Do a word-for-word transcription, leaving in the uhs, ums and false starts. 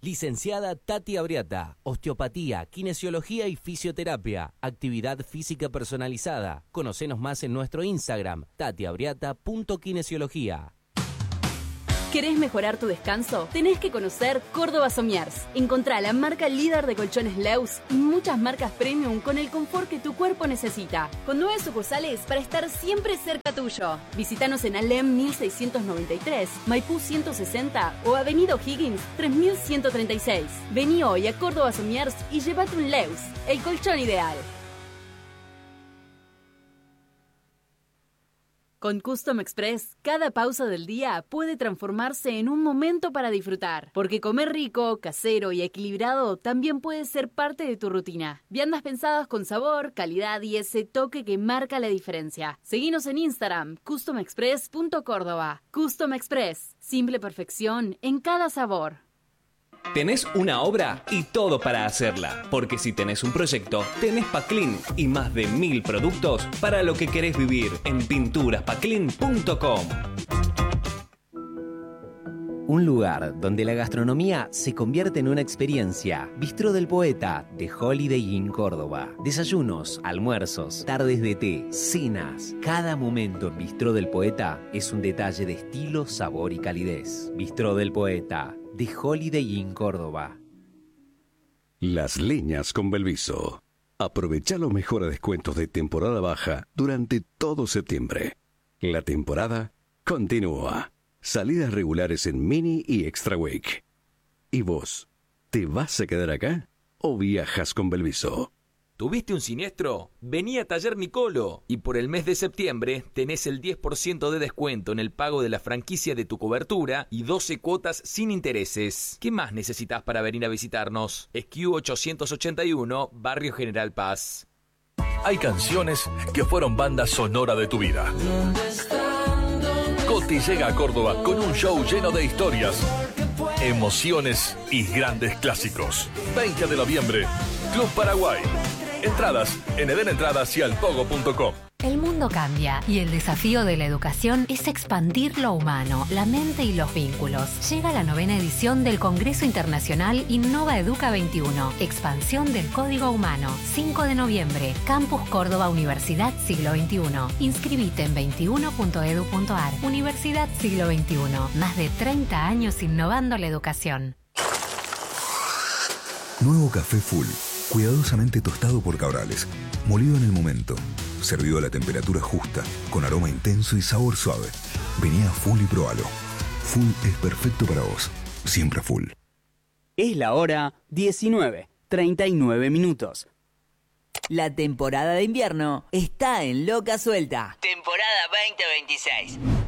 Licenciada Tati Abriata, osteopatía, kinesiología y fisioterapia, actividad física personalizada. Conocenos más en nuestro Instagram, tatiabriata punto kinesiología. ¿Querés mejorar tu descanso? Tenés que conocer Córdoba Somiers. Encontrá la marca líder de colchones Leus y muchas marcas premium con el confort que tu cuerpo necesita. Con nueve sucursales para estar siempre cerca tuyo. Visítanos en Alem mil seiscientos noventa y tres, Maipú ciento sesenta o Avenida O'Higgins tres mil ciento treinta y seis. Vení hoy a Córdoba Somiers y llévate un Leus, el colchón ideal. Con Custom Express, cada pausa del día puede transformarse en un momento para disfrutar. Porque comer rico, casero y equilibrado también puede ser parte de tu rutina. Viandas pensadas con sabor, calidad y ese toque que marca la diferencia. Seguinos en Instagram, custom express punto córdoba. Custom Express, simple perfección en cada sabor. Tenés una obra y todo para hacerla, porque si tenés un proyecto, tenés Paclin y más de mil productos para lo que querés vivir en pinturas paclin punto com. Un lugar donde la gastronomía se convierte en una experiencia. Bistró del Poeta, de Holiday Inn Córdoba. Desayunos, almuerzos, tardes de té, cenas. Cada momento en Bistró del Poeta es un detalle de estilo, sabor y calidez. Bistró del Poeta, de Holiday Inn Córdoba. Las leñas con Belviso. Aprovecha los mejores descuentos de temporada baja durante todo septiembre. La temporada continúa. Salidas regulares en Mini y Extra Week. ¿Y vos? ¿Te vas a quedar acá o viajas con Belviso? ¿Tuviste un siniestro? Vení a Taller Nicolo y por el mes de septiembre tenés el diez por ciento de descuento en el pago de la franquicia de tu cobertura y doce cuotas sin intereses. ¿Qué más necesitas para venir a visitarnos? Esquiu ochocientos ochenta y uno, Barrio General Paz. Hay canciones que fueron banda sonora de tu vida. Coti llega a Córdoba con un show lleno de historias, emociones y grandes clásicos. veinte de noviembre, Club Paraguay. Entradas en eden entradas y alpogo punto com. El mundo cambia y el desafío de la educación es expandir lo humano, la mente y los vínculos. Llega la novena edición del Congreso Internacional Innova Educa veintiuno. Expansión del Código Humano. cinco de noviembre. Campus Córdoba Universidad Siglo veintiuno. Inscribite en veintiuno punto edu punto ar. Universidad Siglo veintiuno. Más de treinta años innovando la educación. Nuevo café Full. Cuidadosamente tostado por Cabrales. Molido en el momento. Servido a la temperatura justa, con aroma intenso y sabor suave. Vení a Full y probalo. Full es perfecto para vos. Siempre Full. Es la hora diecinueve, treinta y nueve minutos. La temporada de invierno está en Loca Suelta. Temporada veinte veintiséis.